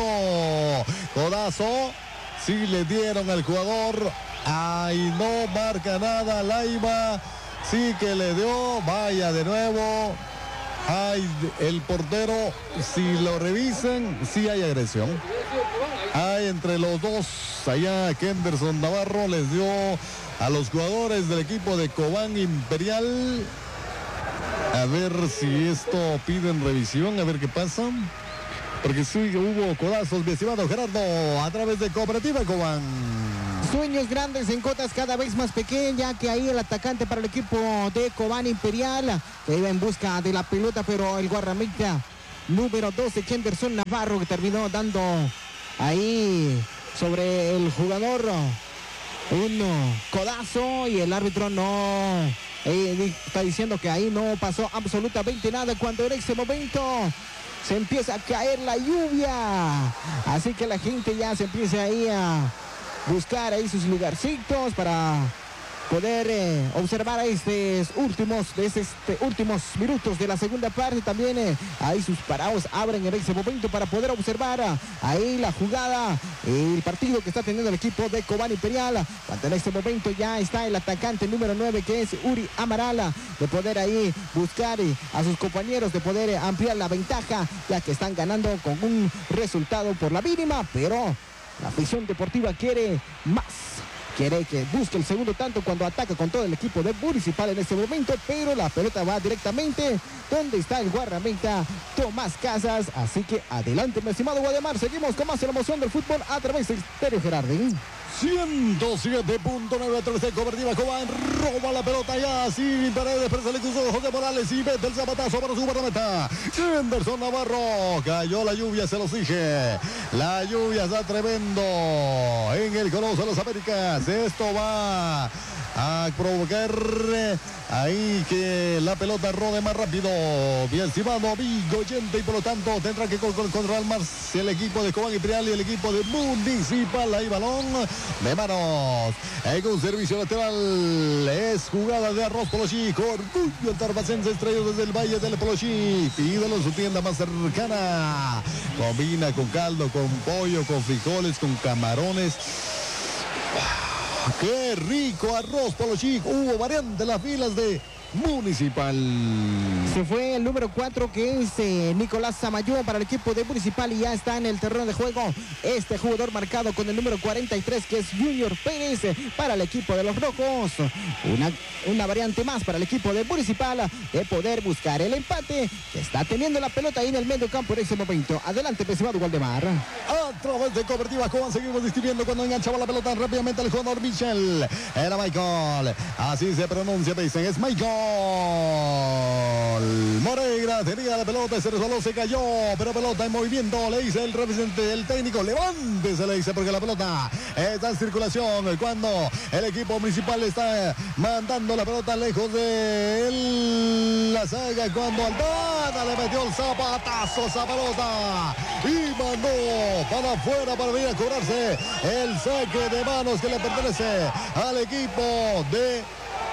Codazo, sí le dieron al jugador. Ay, no marca nada Laiva. Sí que le dio, vaya de nuevo. Hay el portero, si lo revisan, sí hay agresión. Hay entre los dos, allá Kenderson Navarro les dio a los jugadores del equipo de Cobán Imperial. A ver si esto piden revisión, a ver qué pasa. Porque sí hubo codazos, mi estimado Gerardo, a través de Cooperativa Cobán.
Sueños grandes en cotas cada vez más pequeña, que ahí el atacante para el equipo de Cobán Imperial, que iba en busca de la pelota, pero el guardameta número doce, Kenderson Navarro, que terminó dando ahí sobre el jugador un codazo y el árbitro no eh, está diciendo que ahí no pasó absolutamente nada, cuando en ese momento se empieza a caer la lluvia, así que la gente ya se empieza ahí a buscar ahí sus lugarcitos para poder eh, observar a estos últimos, de este, últimos minutos de la segunda parte. También eh, ahí sus parados abren en ese momento para poder observar uh, ahí la jugada, el partido que está teniendo el equipo de Cobán Imperial. Cuando en este momento ya está el atacante número nueve, que es Uri Amarala, de poder ahí buscar eh, a sus compañeros, de poder eh, ampliar la ventaja, ya que están ganando con un resultado por la mínima, pero la afición deportiva quiere más. Quiere que busque el segundo tanto cuando ataca con todo el equipo de Municipal en este momento, pero la pelota va directamente donde está el guardameta Tomás Casas. Así que adelante, mi estimado Guademar. Seguimos con más de la emoción del fútbol a través de Estéreo Gerardín.
ciento siete punto nueve a través de Cooperativa Cobán. Roba la pelota ya, sí, Paredes, pero se le cruzó José Morales y mete el zapatazo para su guardameta Kenderson Navarro. Cayó la lluvia, se los dije. La lluvia está tremendo en el Coloso de las Américas. Esto va a provocar ahí que la pelota rode más rápido. Bien estimado amigo oyente, y por lo tanto tendrá que controlar más el equipo de Cobán Imperial y el equipo de Municipal. Ahí balón de manos en un servicio lateral. Es jugada de Arroz Polochic. Orgullo el tarbacense, extraído desde el Valle del Polochic. Pídelo en su tienda más cercana. Combina con caldo, con pollo, con frijoles, con camarones. ¡Qué rico arroz Polochic! Hubo variante en las filas de Municipal.
Se fue el número cuatro, que es eh, Nicolás Samayoa para el equipo de Municipal, y ya está en el terreno de juego este jugador marcado con el número cuarenta y tres, que es Junior Pérez, eh, para el equipo de los rojos. Una, una variante más para el equipo de Municipal de poder buscar el empate, que está teniendo la pelota ahí en el medio campo en ese momento. Adelante, estimado Waldemar.
A través de Cooperativa Cobán seguimos distinguiendo cuando enganchaba la pelota rápidamente el jugador Michel. Era Michael. Así se pronuncia, dicen, es Michael. Moreira tenía la pelota, se resbaló, se cayó, pero pelota en movimiento. Le dice el representante, el técnico, levántese, le dice, porque la pelota está en circulación. Cuando el equipo municipal está mandando la pelota lejos de él, la saga, cuando Aldana le metió el zapatazo a esa pelota y mandó para afuera para venir a cobrarse el saque de manos que le pertenece al equipo de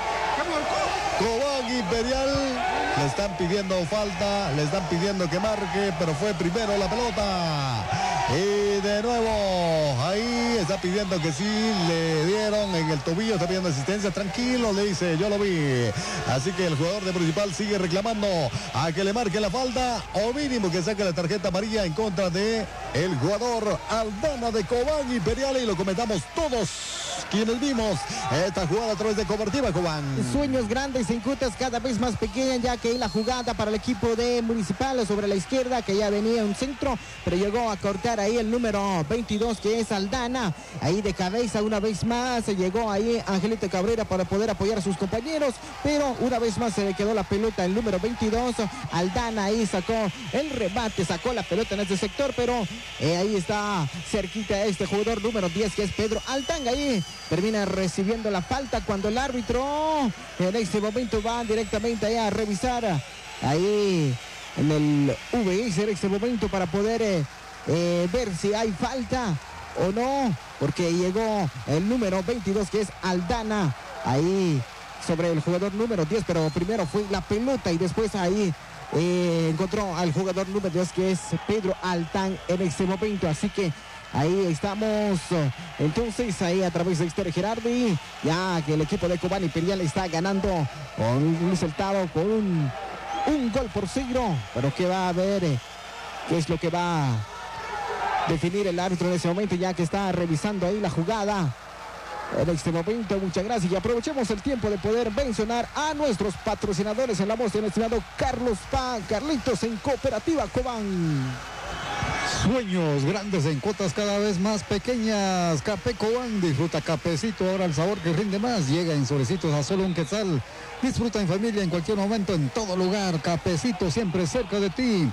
Cobán Imperial. Le están pidiendo falta, le están pidiendo que marque, pero fue primero la pelota. Y de nuevo, ahí está pidiendo que sí, le dieron en el tobillo, está pidiendo asistencia. Tranquilo, le dice, yo lo vi. Así que el jugador de Municipal sigue reclamando a que le marque la falta, o mínimo que saque la tarjeta amarilla en contra de el jugador Aldana de Cobán Imperial. Y lo comentamos todos quienes vimos esta jugada a través de Cooperativa Cobán.
Sueños grandes en cuotas cada vez más pequeñas, ya que hay la jugada para el equipo de Municipal sobre la izquierda, que ya venía un centro, pero llegó a cortar ahí el número veintidós, que es Aldana. Ahí de cabeza una vez más se llegó ahí Angelito Cabrera para poder apoyar a sus compañeros, pero una vez más se le quedó la pelota el número veintidós. Aldana ahí sacó el remate, sacó la pelota en este sector, pero eh, ahí está cerquita este jugador número diez, que es Pedro Altanga. Ahí termina recibiendo la falta cuando el árbitro en este momento va directamente ahí a revisar ahí en el V S en este momento para poder eh, eh, ver si hay falta o no. porque llegó el número veintidós, que es Aldana, ahí sobre el jugador número diez, pero primero fue la pelota y después ahí eh, encontró al jugador número diez, que es Pedro Altán en este momento. Así que ahí estamos, entonces ahí a través de Esther Gerardi, ya que el equipo de Cobán Imperial está ganando con un resultado, con un, un gol por cero, pero que va a ver eh, qué es lo que va a definir el árbitro en ese momento, ya que está revisando ahí la jugada. En este momento, muchas gracias, y aprovechemos el tiempo de poder mencionar a nuestros patrocinadores en la voz del estimado Carlos Pa, Carlitos en Cooperativa Cobán.
Sueños grandes en cuotas cada vez más pequeñas. Café Cobán, disfruta cafecito, ahora el sabor que rinde más. Llega en sobrecitos a solo un quetzal. Disfruta en familia en cualquier momento, en todo lugar. Cafecito siempre cerca de ti.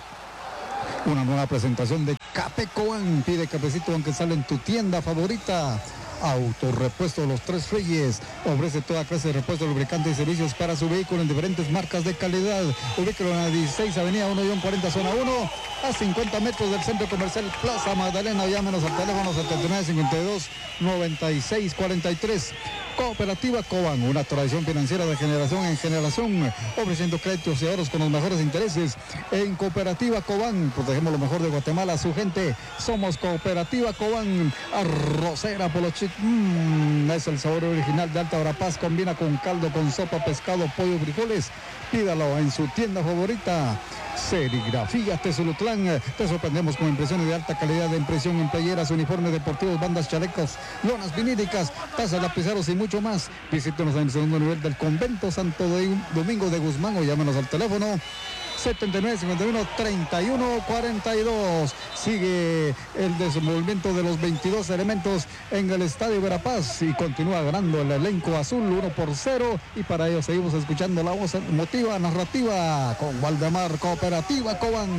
Una nueva presentación de Café Cobán. Pide cafecito aunque sale en tu tienda favorita. Autorepuesto Los Tres Reyes ofrece toda clase de repuestos, lubricantes y servicios para su vehículo en diferentes marcas de calidad. Ubícalo en la dieciséis Avenida uno cuarenta Zona uno, a cincuenta metros del Centro Comercial Plaza Magdalena. Llámenos al teléfono setenta y nueve cincuenta y dos noventa y seis cuarenta y tres. Cooperativa Cobán, una tradición financiera de generación en generación, ofreciendo créditos y ahorros con los mejores intereses. En Cooperativa Cobán, protegemos lo mejor de Guatemala a su gente. Somos Cooperativa Cobán. Arrocera Polochic, mmm, es el sabor original de Alta Verapaz. Combina con caldo, con sopa, pescado, pollo, frijoles. Pídalo en su tienda favorita. Serigrafía Tezulutlán. Te sorprendemos con impresiones de alta calidad de impresión en playeras, uniformes deportivos, bandas, chalecos, lonas vinílicas, tazas, lapiceros y mucho más. Visítenos en el segundo nivel del Convento Santo Domingo de Guzmán o llámenos al teléfono setenta y nueve cincuenta y uno treinta y uno cuarenta y dos. Sigue el desenvolvimiento de los veintidós elementos en el Estadio Verapaz y continúa ganando el elenco azul uno por cero, y para ello seguimos escuchando la voz emotiva, narrativa con Waldemar. Cooperativa Cobán.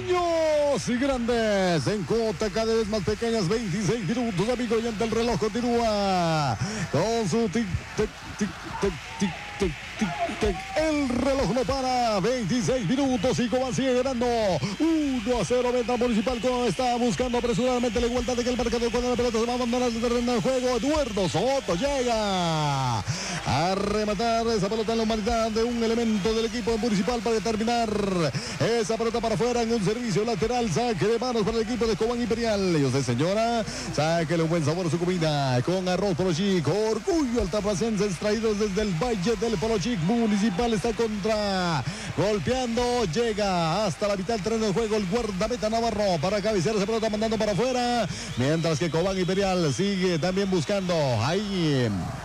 Sueños y grandes en cuota cada vez más pequeñas, veintiséis minutos, amigo, y ante el reloj continúa con su tic, tic, tic, tic, tic, tic, tic, tic. El reloj no para, veintiséis minutos y Cobán sigue ganando uno a cero. Venta Municipal Cobán está buscando apresuradamente la igualdad de que el marcador, cuando la pelota se va a abandonar el terreno de juego. Eduardo Soto llega a rematar esa pelota en la humanidad de un elemento del equipo municipal para terminar esa pelota para afuera en un servicio lateral. Saque de manos para el equipo de Cobán Imperial. Y usted, señora, sáquele un buen sabor a su comida con arroz Polochic. Orgullo altaplacense, extraídos desde el Valle del Polochic. Municipal está contra, golpeando, llega hasta la mitad del terreno de juego el guardameta Navarro para cabecear esa pelota, mandando para afuera, mientras que Cobán Imperial sigue también buscando ahí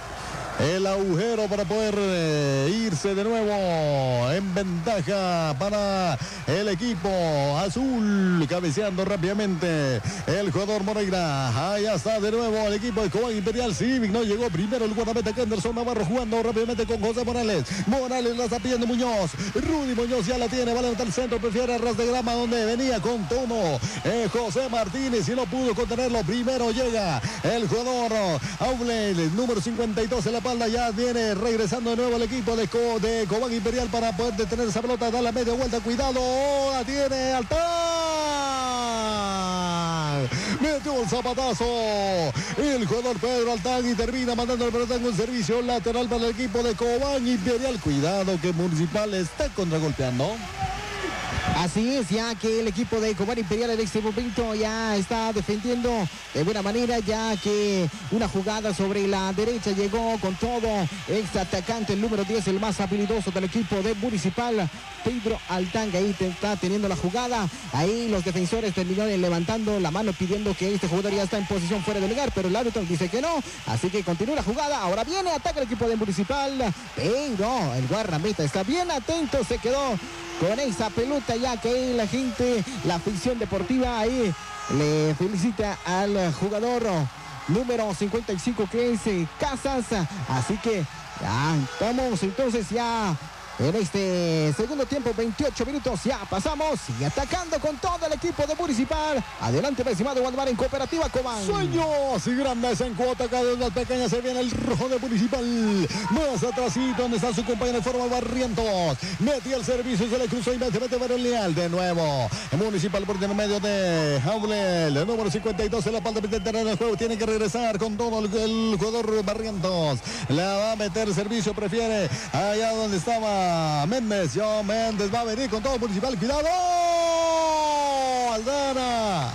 el agujero para poder eh, irse de nuevo en ventaja para el equipo azul. Cabeceando rápidamente el jugador Moreira. Ahí está de nuevo el equipo de Cobán Imperial. Civic no llegó primero el guardameta Kenderson Navarro, jugando rápidamente con José Morales. Morales la está pidiendo Muñoz. Rudy Muñoz ya la tiene, va a levantar el centro, prefiere a ras de grama donde venía con tono eh, José Martínez y no pudo contenerlo. Primero llega el jugador Aule, el número cincuenta y dos en la espalda, ya viene regresando de nuevo el equipo de, Co de Cobán Imperial para poder detener esa pelota, da la media vuelta, cuidado, la tiene Altán, metió el zapatazo el jugador Pedro Altán y termina mandando el pelota en un servicio lateral para el equipo de Cobán Imperial. Cuidado que Municipal está contragolpeando.
Así es, ya que el equipo de Cobán Imperial en este momento ya está defendiendo de buena manera, ya que una jugada sobre la derecha llegó con todo este atacante, el número diez, el más habilidoso del equipo de Municipal, Pedro Altán, ahí te está teniendo la jugada. Ahí los defensores terminaron levantando la mano pidiendo que este jugador ya está en posición fuera de lugar, pero el árbitro dice que no, así que continúa la jugada. Ahora viene, ataca el equipo de Municipal, pero el guardameta está bien atento, se quedó con esa pelota, ya que ahí la gente, la afición deportiva ahí le felicita al jugador número cincuenta y cinco, que es Casas. Así que ya estamos entonces ya en este segundo tiempo, veintiocho minutos, ya pasamos y atacando con todo el equipo de Municipal. Adelante, mi estimado Waldemar, en Cooperativa Cobán.
Sueños y grandes en cuota, cada vez más pequeña se viene el rojo de Municipal. Más atrásito, donde está su compañero de forma Barrientos. Metió el servicio, se le cruzó y mete, mete Barrio Leal de nuevo. Municipal por en medio de Jaulel, el número cincuenta y dos en la parte del terreno del juego. Tiene que regresar con todo el, el jugador Barrientos. La va a meter servicio, prefiere allá donde estaba Méndez. Yo Méndez va a venir con todo Municipal. Cuidado. Aldana.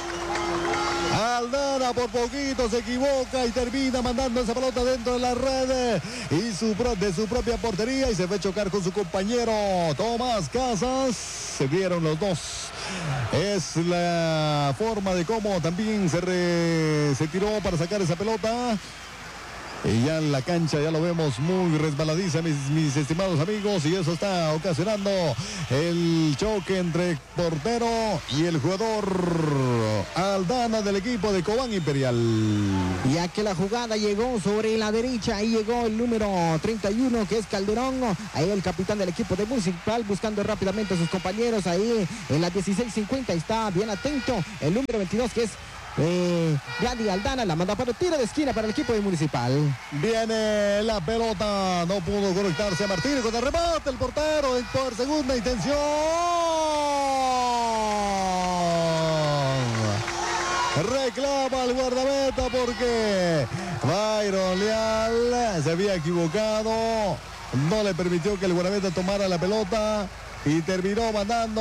Aldana por poquito se equivoca y termina mandando esa pelota dentro de la red y su, de su propia portería y se fue a chocar con su compañero Tomás Casas. Se vieron los dos. Es la forma de cómo también se, re, se tiró para sacar esa pelota. Y ya en la cancha ya lo vemos muy resbaladiza, mis, mis estimados amigos, y eso está ocasionando el choque entre portero y el jugador Aldana del equipo de Cobán Imperial.
Ya que la jugada llegó sobre la derecha, ahí llegó el número treinta y uno, que es Calderón, ahí el capitán del equipo de Municipal buscando rápidamente a sus compañeros, ahí en la dieciséis cincuenta está bien atento el número veintidós, que es Eh, Gladys Aldana, la manda para el tiro de esquina para el equipo de Municipal.
Viene la pelota, no pudo conectarse Martínez con el remate, el portero por segunda intención. Reclama al guardameta porque Byron Leal se había equivocado, no le permitió que el guardameta tomara la pelota y terminó mandando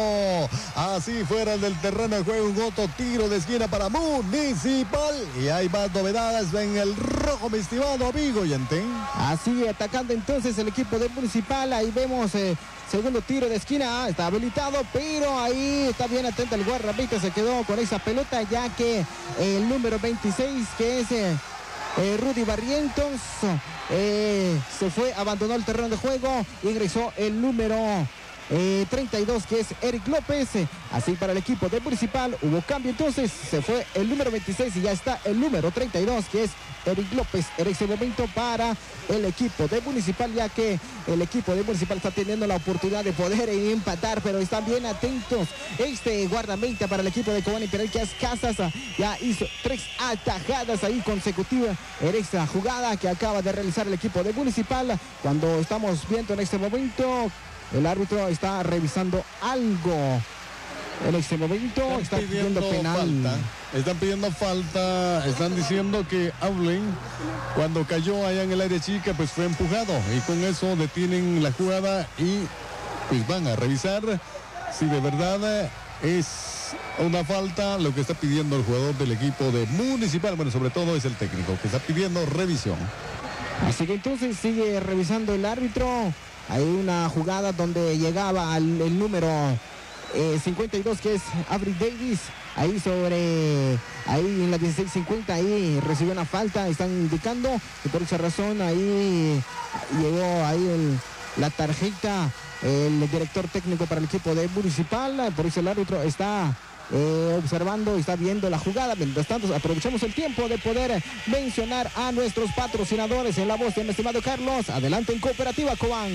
así fuera del terreno de juego un otro tiro de esquina para Municipal. Y hay más novedades en el rojo, mi estimado amigo oyente.
Así atacando entonces el equipo de Municipal. Ahí vemos eh, segundo tiro de esquina, está habilitado, pero ahí está bien atento el guardameta, se quedó con esa pelota, ya que el número veintiséis, que es eh, eh, Rudy Barrientos, eh, se fue, abandonó el terreno de juego, ingresó el número Eh, treinta y dos, que es Eric López. Así para el equipo de Municipal hubo cambio, entonces se fue el número veintiséis y ya está el número treinta y dos, que es Eric López en ese momento para el equipo de Municipal, ya que el equipo de Municipal está teniendo la oportunidad de poder empatar, pero están bien atentos. Este guardameta para el equipo de Cobán Imperial, que es Casas, ya hizo tres atajadas ahí consecutivas en esta jugada que acaba de realizar el equipo de Municipal. Cuando estamos viendo en este momento, el árbitro está revisando algo. En este momento
están
está
pidiendo,
pidiendo penal.
falta. Están pidiendo falta. Están diciendo que Aulen, cuando cayó allá en el área chica, pues fue empujado. Y con eso detienen la jugada y pues van a revisar si de verdad es una falta lo que está pidiendo el jugador del equipo de Municipal. Bueno, sobre todo es el técnico que está pidiendo revisión.
Así que entonces sigue revisando el árbitro. Hay una jugada donde llegaba al el número eh, cincuenta y dos, que es Avery Davis. Ahí sobre, ahí en la dieciséis cincuenta, ahí recibió una falta, están indicando. Y por esa razón ahí llegó ahí el, la tarjeta, el director técnico para el equipo de Municipal. Por eso el árbitro está Eh, observando, está viendo la jugada. Mientras tanto, aprovechamos el tiempo de poder mencionar a nuestros patrocinadores en la voz de mi estimado Carlos. Adelante en Cooperativa Cobán.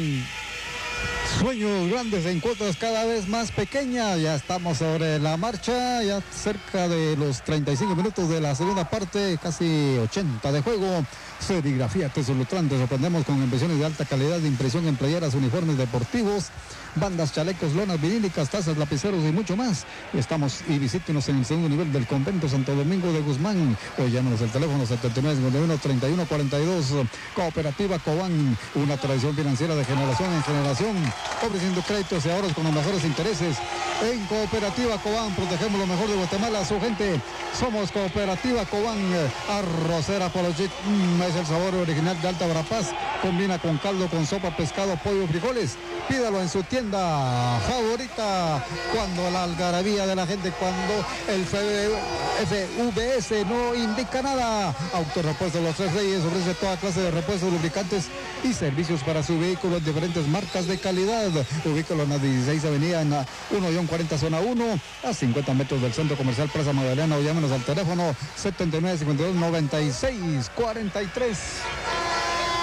Sueños grandes en cuotas cada vez más pequeñas. Ya estamos sobre la marcha, ya cerca de los treinta y cinco minutos de la segunda parte, casi ochenta de juego. Serigrafía Tesolutran, te sorprendemos con impresiones de alta calidad de impresión en playeras, uniformes deportivos, bandas, chalecos, lonas vinílicas, tazas, lapiceros y mucho más. Estamos y visítenos en el segundo nivel del convento Santo Domingo de Guzmán, o llámenos al teléfono setenta y nueve cincuenta y uno treinta y uno cuarenta y dos. Cooperativa Cobán, una tradición financiera de generación en generación, ofreciendo créditos y ahorros con los mejores intereses. En Cooperativa Cobán protegemos lo mejor de Guatemala a su gente. Somos Cooperativa Cobán. Arrocera Polochit, es el sabor original de Alta Verapaz, combina con caldo, con sopa, pescado, pollo, frijoles. Pídalo en su tienda favorita. Cuando la algarabía de la gente, cuando el F V S no indica nada. Autorepuestos Los Tres Reyes ofrece toda clase de repuestos, lubricantes y servicios para su vehículo en diferentes marcas de calidad. Ubícalo en la dieciséis Avenida, en la uno cuarenta zona uno, a cincuenta metros del Centro Comercial Plaza Magdalena, o llámenos al teléfono setenta y nueve cincuenta y dos noventa y seis cuarenta y tres.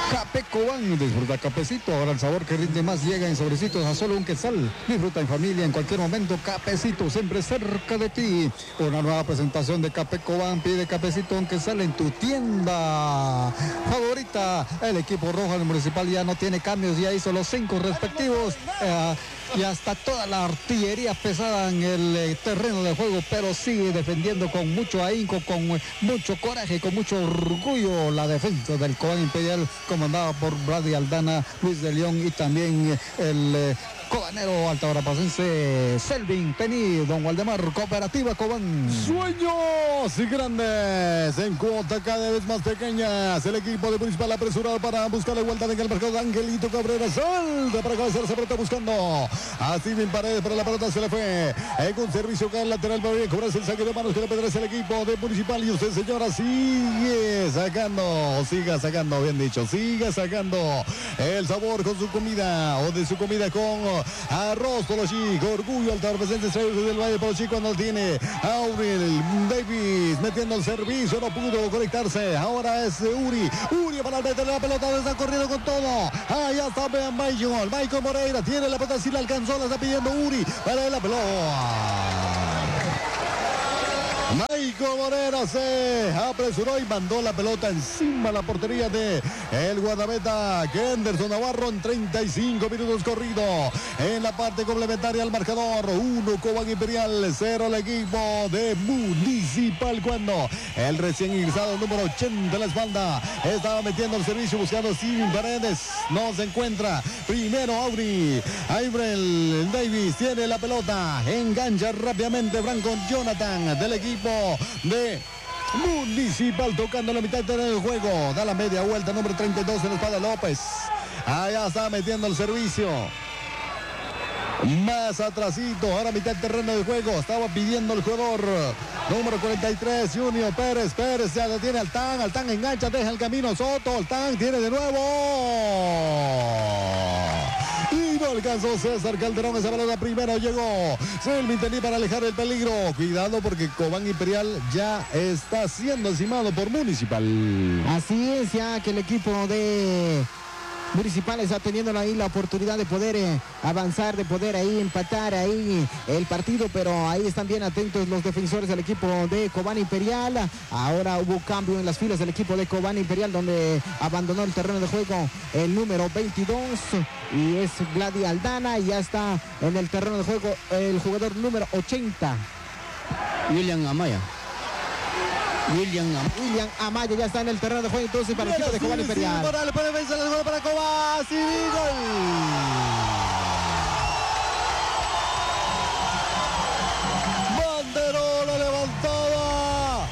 Cape Cobán, disfruta cafecito, ahora el sabor que rinde más llega en sobrecitos a solo un quetzal. Disfruta en familia en cualquier momento, cafecito siempre cerca de ti. Una nueva presentación de Cape Cobán, pide cafecito un quetzal en tu tienda favorita. El equipo rojo del Municipal ya no tiene cambios, ya hizo los cinco respectivos. Eh, y hasta toda la artillería pesada en el eh, terreno de juego, pero sigue defendiendo con mucho ahínco, con eh, mucho coraje, con mucho orgullo la defensa del Cobán Imperial, comandada por Brady Aldana, Luis de León y también eh, el eh, cobanero altahorapacense Selvin Pení, don Waldemar, Cooperativa Cobán.
Sueños y grandes en cuota cada vez más pequeñas. El equipo de Municipal apresurado para buscar la igualdad en el mercado de Angelito Cabrera. Salta para cabecear, se pelota buscando a Steven Paredes, pero la pelota se le fue en un servicio acá al lateral para bien cobrarse el saque de manos que le pedrece el equipo de Municipal. Y usted, señora, sigue sacando, siga sacando, bien dicho, siga sacando el sabor con su comida o de su comida con arroz Polochi, orgullo altahorapacense del Valle Polochi cuando tiene Aurel Davis metiendo el servicio, no pudo conectarse. Ahora es Uri, Uri para meter la pelota, está corriendo con todo. Allá está Michael, Michael Moreira tiene la pelota, si la alcanzó, la está pidiendo Uri para la pelota. Michael Moreno se apresuró y mandó la pelota encima de la portería de el guardameta Henderson Navarro en treinta y cinco minutos corrido. En la parte complementaria al marcador, uno Cobán Imperial, cero el equipo de Municipal, cuando el recién ingresado número ochenta de la espalda estaba metiendo el servicio buscando Steven Paredes, no se encuentra. Primero Auri, Abrel Davis tiene la pelota, engancha rápidamente Franco Jonathan del equipo de Municipal, tocando la mitad del juego, da la media vuelta, número treinta y dos en la espalda López, allá está metiendo el servicio. Más atrasito, ahora mitad del terreno de juego, estaba pidiendo el jugador número cuarenta y tres, Junior Pérez, Pérez ya lo tiene Altán, Altán engancha, deja el camino, Soto, Altán tiene de nuevo. Y no alcanzó César Calderón, esa pelota primero llegó Selvin Pení para alejar el peligro. Cuidado porque Cobán Imperial ya está siendo encimado por Municipal.
Así es, ya que el equipo de Municipal está teniendo ahí la oportunidad de poder eh, avanzar, de poder ahí empatar ahí el partido, pero ahí están bien atentos los defensores del equipo de Cobán Imperial. Ahora hubo cambio en las filas del equipo de Cobán Imperial, donde abandonó el terreno de juego el número veintidós y es Glady Aldana, y ya está en el terreno de juego el jugador número ochenta,
William Amaya. William Amaya.
William Amaya ya está en el terreno de juego entonces para el equipo de Cobán Imperial.
Morales puede vencer el gol para Cobán, sí, gol. Banderola levantada.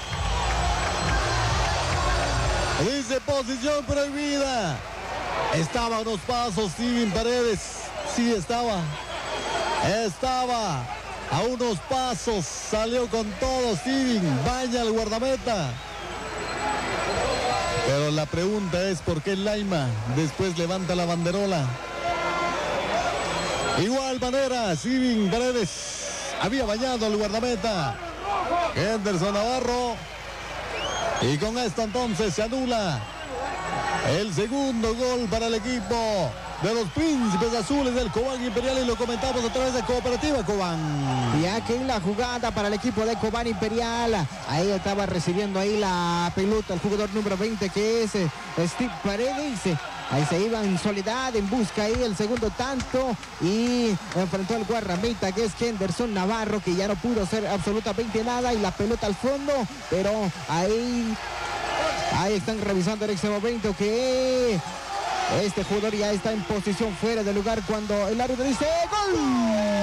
Dice posición prohibida. Estaba a unos pasos Steven Paredes. Sí, estaba. Estaba a unos pasos. Salió con todo Steven. Vaya el guardameta. Pero la pregunta es por qué Laima después levanta la banderola. Igual manera, Steven Paredes había bañado al guardameta Henderson Navarro. Y con esto entonces se anula el segundo gol para el equipo de los Príncipes Azules del Cobán Imperial, y lo comentamos a través de Cooperativa Cobán.
Y aquí en la jugada para el equipo de Cobán Imperial, ahí estaba recibiendo ahí la pelota el jugador número veinte, que es eh, Steve Paredes. Ahí se iba en soledad en busca ahí el segundo tanto y enfrentó al guardameta, que es Henderson Navarro, que ya no pudo hacer absolutamente nada, y la pelota al fondo, pero ahí ahí están revisando en este momento que este jugador ya está en posición fuera de lugar cuando el árbitro dice ¡gol!